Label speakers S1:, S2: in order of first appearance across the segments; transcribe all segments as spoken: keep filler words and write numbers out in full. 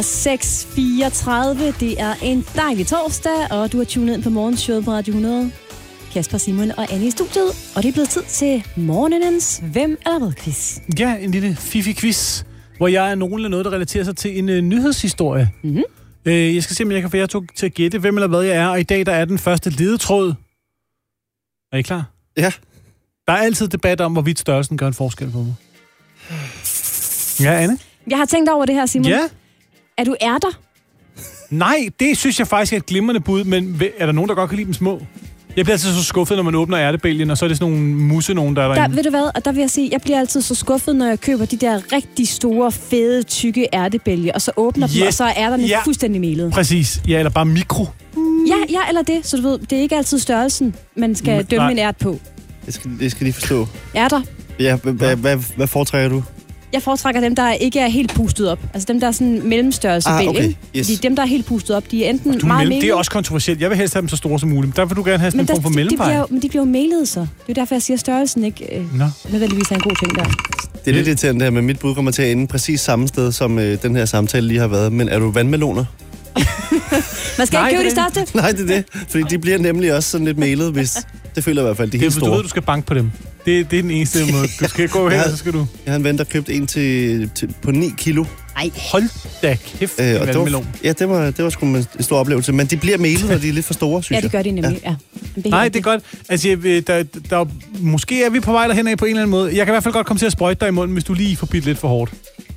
S1: seks fireogtredive. Det er en dejlig torsdag, og du har tunet ind på morgenshowet på Radio hundrede. Kasper, Simon og Anne i studiet, og det er blevet tid til morgenens Hvem eller hvad quiz.
S2: Ja, en lille fifi-quiz, hvor jeg er nogen eller noget, der relaterer sig til en uh, nyhedshistorie. Mm-hmm. Uh, jeg skal se, om jeg kan få jer to til at gætte, hvem eller hvad jeg er, og i dag der er den første ledetråd. Er I klar?
S3: Ja.
S2: Der er altid debat om, hvorvidt størrelsen gør en forskel på mig. Ja, Anne?
S1: Jeg har tænkt over det her, Simon.
S2: Ja?
S1: Er du ærter?
S2: Nej, det synes jeg faktisk er et glimrende bud, men er der nogen, der godt kan lide dem små? Jeg bliver altid så skuffet, når man åbner ærtebælgen, og så er det sådan nogle musse nogen, der er derinde.
S1: Der, ved du hvad, og der vil jeg sige, jeg bliver altid så skuffet, når jeg køber de der rigtig store, fede, tykke ærtebælge, og så åbner yes. dem, og så er ærterne ja. fuldstændig melet.
S2: Præcis, ja, eller bare mikro.
S1: Ja, ja, eller det, så du ved, det er ikke altid størrelsen, man skal Men, dømme nej. en ært på.
S3: Det skal, det skal de forstå.
S1: Ærter?
S3: Ja, hvad foretrækker du?
S1: Jeg foretrækker dem, der ikke er helt pustet op. Altså dem, der er sådan mellemstørrelse
S3: ah,
S1: bælge.
S3: Okay. Yes.
S1: Fordi dem, der er helt pustet op, de er enten
S2: du
S1: meget
S2: mellem,
S1: melet.
S2: Det er også kontroversielt. Jeg vil helst have dem så store som muligt. Der vil du gerne have sådan en form for mellemvej.
S1: Men de bliver jo melet så. Det er jo derfor, jeg siger, at størrelsen ikke øh, nødvendigvis er en god ting der.
S3: Det er lidt irriterende det her, men mit bud kommer til at ende præcis samme sted, som øh, den her samtale lige har været. Men er du vandmeloner?
S1: Man skal
S2: Nej,
S1: ikke købe
S2: det
S1: de største.
S3: Nej, det er det. Fordi de bliver nemlig også sådan lidt melet, hvis... Det føler jeg i hvert fald, de er helt store.
S2: Du ved, du skal banke på dem. Det, det er den eneste måde. Du skal gå hen, så skal du...
S3: Jeg har en ven, der købte en til, til, på ni kilo.
S2: Ej, hold da kæft, øh,
S3: og det var, ja, det var, det var sgu en stor oplevelse. Men de bliver melet, når de er lidt for store, synes jeg.
S1: Ja, det gør de nemlig, ja. ja.
S2: Det Nej, det er godt. Altså, jeg, der, der, måske er vi på vej derhen af på en eller anden måde. Jeg kan i hvert fald godt komme til at sprøjte dig i munden, hvis du lige får bidt lidt for hårdt.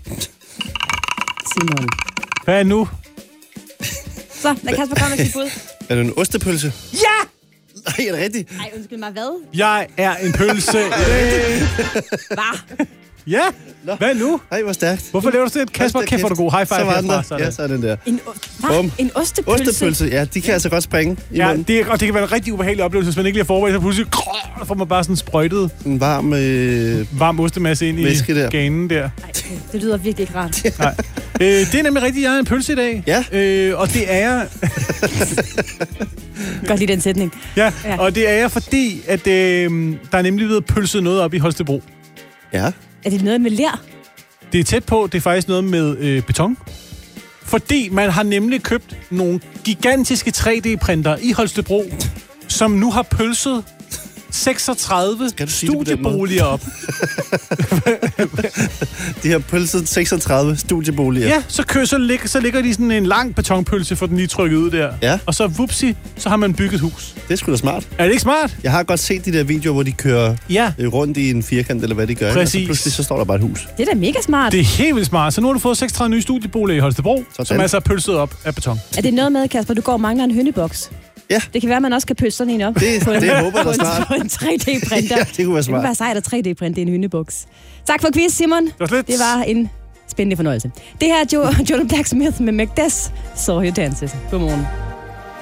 S1: Simon.
S2: Hvad er nu?
S1: Så, lad Kasper komme med sit bud.
S3: Er det en ostepølse?
S2: Ja!
S3: Nej, er det rigtigt?
S1: Nej, undskyld mig, hvad?
S2: Jeg er en pølse.
S1: Hvad?
S2: Ja, Nå. Hvad nu?
S3: Hej, hvor stærkt.
S2: Hvorfor laver du det? Kasper, kæft, hvor er du god. High five.
S3: Så var den der.
S2: Sådan.
S3: Ja, så er den der.
S1: En, hvad? En ostepølse?
S3: Ostepølse, ja, de kan altså godt springe i
S2: ja,
S3: munden.
S2: det, og det kan være en rigtig ubehagelig oplevelse, hvis man ikke lige har forberedt sig. Pludselig krrr, får man bare sådan sprøjtet.
S3: En varm... Øh,
S2: varm ostemasse ind i
S3: der.
S2: ganen der.
S1: Nej, det lyder virkelig ikke rart.
S2: Nej. Øh, det er nemlig rigtigt, jeg er en pølse i dag.
S3: Ja.
S2: Øh, og det er jeg...
S1: Godt lide den sætning.
S2: Ja, ja, og det er jeg, fordi at, øh, der er nemlig blevet pølset noget op i Holstebro.
S3: Ja.
S1: Er det noget med ler?
S2: Det er tæt på, det er faktisk noget med øh, beton. Fordi man har nemlig købt nogle gigantiske tre D-printer i Holstebro, som nu har pølset seksogtredive studieboliger op.
S3: De har pølset seksogtredive studieboliger.
S2: Ja, så, kø, så, lig, så ligger de sådan en lang betonpølse, for den lige trykket ud der.
S3: Ja.
S2: Og så vupsi, så har man bygget hus.
S3: Det er sgu da smart.
S2: Er det ikke smart?
S3: Jeg har godt set de der videoer, hvor de kører
S2: ja.
S3: rundt i en firkant, eller hvad de gør.
S2: Præcis.
S3: Og så pludselig så står der bare et hus.
S1: Det er da mega smart.
S2: Det er helt vildt smart. Så nu har du fået seksogtredive nye studieboliger i Holstebro, sådan. Som altså er pølset op af beton.
S1: Er det noget med, Kasper, du går og mangler en hønneboks?
S3: Ja.
S1: Det kan være, at man også kan pølse sådan en op.
S3: Det,
S1: på en,
S3: det håber jeg snart.
S1: På en tre D-printer.
S3: Ja, det kunne være smart.
S1: Det kunne være sejt at tre D-printe en hønneboks. Tak for quiz, Simon.
S2: Det var, slet.
S1: Det var en spændende fornøjelse. Det her er Joe, Joe Blacksmith med Macbeth. So you dances. Godmorgen.